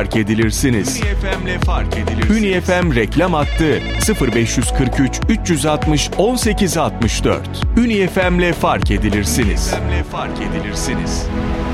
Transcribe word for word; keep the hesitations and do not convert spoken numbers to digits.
fark edilirsiniz. Ünye F M'le fark edilirsiniz. Ünye F M reklam hattı sıfır beş kırk üç üç altmış on sekiz altmış dört. Ünye F M'le fark edilirsiniz. Ünye F M'le fark edilirsiniz.